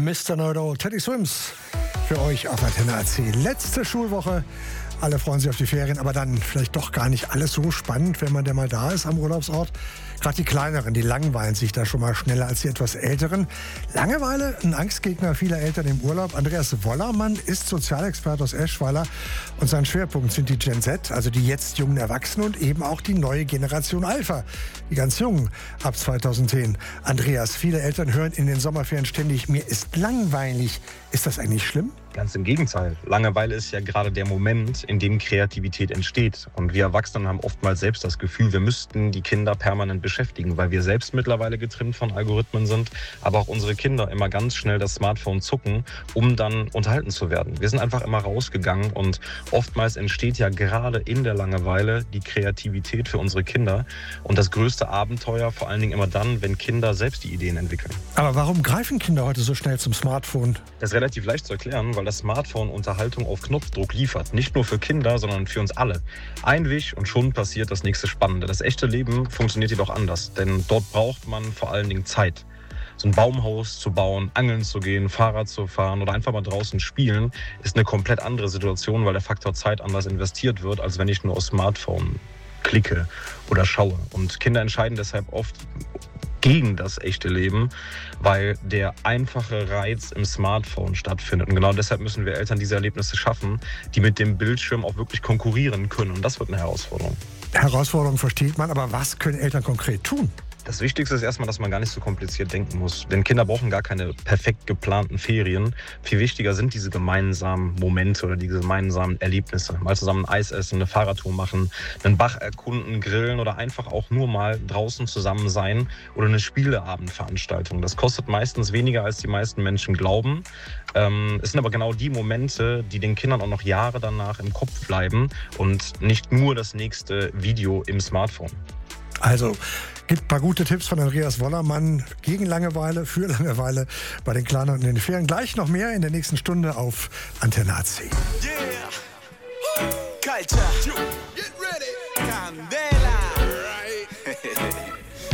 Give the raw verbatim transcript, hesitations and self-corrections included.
Mister Know-it-all, Teddy Swims für euch auf Antenne A C. Letzte Schulwoche. Alle freuen sich auf die Ferien, aber dann vielleicht doch gar nicht alles so spannend, wenn man denn mal da ist am Urlaubsort. Gerade die Kleineren, die langweilen sich da schon mal schneller als die etwas Älteren. Langeweile, ein Angstgegner vieler Eltern im Urlaub. Andreas Wollermann ist Sozialexperte aus Eschweiler und sein Schwerpunkt sind die Gen Z, also die jetzt jungen Erwachsenen und eben auch die neue Generation Alpha, die ganz Jungen ab zweitausendzehn. Andreas, viele Eltern hören in den Sommerferien ständig, mir ist langweilig. Ist das eigentlich schlimm? Ganz im Gegenteil. Langeweile ist ja gerade der Moment, in dem Kreativität entsteht. Und wir Erwachsenen haben oftmals selbst das Gefühl, wir müssten die Kinder permanent beschäftigen, weil wir selbst mittlerweile getrimmt von Algorithmen sind, aber auch unsere Kinder immer ganz schnell das Smartphone zucken, um dann unterhalten zu werden. Wir sind einfach immer rausgegangen und oftmals entsteht ja gerade in der Langeweile die Kreativität für unsere Kinder. Und das größte Abenteuer vor allen Dingen immer dann, wenn Kinder selbst die Ideen entwickeln. Aber warum greifen Kinder heute so schnell zum Smartphone? Das ist relativ leicht zu erklären, weil das Smartphone Unterhaltung auf Knopfdruck liefert. Nicht nur für Kinder, sondern für uns alle. Ein Wisch und schon passiert das nächste Spannende. Das echte Leben funktioniert jedoch anders, denn dort braucht man vor allen Dingen Zeit. So ein Baumhaus zu bauen, angeln zu gehen, Fahrrad zu fahren oder einfach mal draußen spielen, ist eine komplett andere Situation, weil der Faktor Zeit anders investiert wird, als wenn ich nur aufs Smartphone klicke oder schaue. Und Kinder entscheiden deshalb oft gegen das echte Leben, weil der einfache Reiz im Smartphone stattfindet. Und genau deshalb müssen wir Eltern diese Erlebnisse schaffen, die mit dem Bildschirm auch wirklich konkurrieren können. Und das wird eine Herausforderung. Herausforderung versteht man, aber was können Eltern konkret tun? Das Wichtigste ist erstmal, dass man gar nicht so kompliziert denken muss. Denn Kinder brauchen gar keine perfekt geplanten Ferien. Viel wichtiger sind diese gemeinsamen Momente oder diese gemeinsamen Erlebnisse. Mal zusammen ein Eis essen, eine Fahrradtour machen, einen Bach erkunden, grillen oder einfach auch nur mal draußen zusammen sein oder eine Spieleabendveranstaltung. Das kostet meistens weniger, als die meisten Menschen glauben. Ähm, es sind aber genau die Momente, die den Kindern auch noch Jahre danach im Kopf bleiben und nicht nur das nächste Video im Smartphone. Also, gibt ein paar gute Tipps von Andreas Wollermann gegen Langeweile, für Langeweile bei den Kleinen und in den Ferien. Gleich noch mehr in der nächsten Stunde auf Antenne A C. Yeah. Culture. Get ready.